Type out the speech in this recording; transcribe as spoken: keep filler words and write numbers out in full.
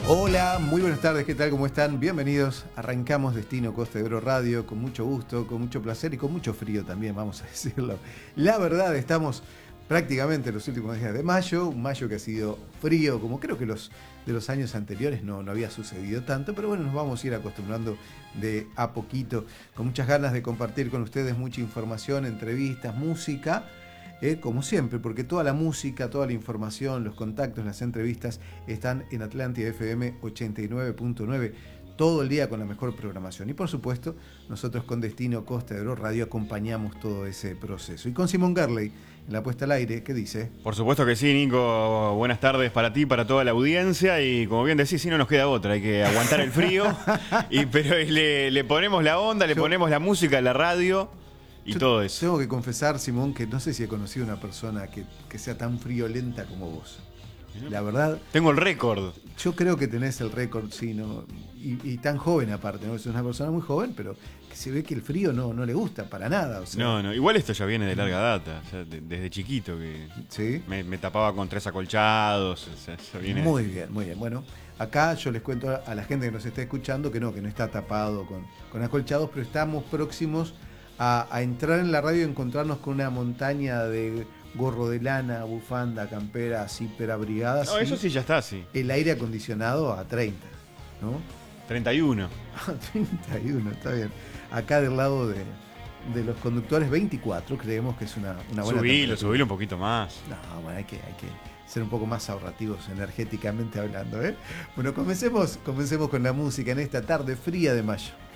Hola, muy buenas tardes, ¿qué tal? ¿Cómo están? Bienvenidos. Arrancamos Destino Costa de Oro Radio con mucho gusto, con mucho placer y con mucho frío también, vamos a decirlo. La verdad, estamos prácticamente en los últimos días de mayo, un mayo que ha sido frío, como creo que los de los años anteriores no, no había sucedido tanto, pero bueno, nos vamos a ir acostumbrando de a poquito, con muchas ganas de compartir con ustedes mucha información, entrevistas, música. Eh, como siempre, porque toda la música, toda la información, los contactos, las entrevistas están en Atlántida F M ochenta y nueve punto nueve, todo el día con la mejor programación. Y por supuesto, nosotros con Destino Costa de Oro Radio acompañamos todo ese proceso. Y con Simón Garley, en la puesta al aire, ¿qué dice? Por supuesto que sí, Nico. Buenas tardes para ti, para toda la audiencia. Y como bien decís, sí, no nos queda otra. Hay que aguantar el frío. y, pero le, le ponemos la onda, le Yo... ponemos la música, la radio... Y Yo todo eso. Tengo que confesar, Simón, que no sé si he conocido una persona que, que sea tan friolenta como vos. La verdad... Tengo el récord. Yo creo que tenés el récord, sí, ¿no? Y, y tan joven aparte, ¿no? Es una persona muy joven, pero que se ve que el frío no, no le gusta para nada. O sea. No, no, igual esto ya viene de larga data, o sea, de, desde chiquito que ¿Sí? me, me tapaba con tres acolchados. O sea, eso viene... Muy bien, muy bien. Bueno, acá yo les cuento a la gente que nos está escuchando que no, que no está tapado con, con acolchados, pero estamos próximos A, a entrar en la radio y encontrarnos con una montaña de gorro de lana, bufanda, campera, zipper, abrigadas. No, eso sí ya está, sí. El aire acondicionado a treinta, ¿no? treinta y uno. treinta y uno, está bien. Acá del lado de, de los conductores veinticuatro, creemos que es una, una buena Subilo, subilo un poquito más. No, bueno, hay que, hay que ser un poco más ahorrativos energéticamente hablando, ¿eh? Bueno, comencemos, comencemos con la música en esta tarde fría de mayo.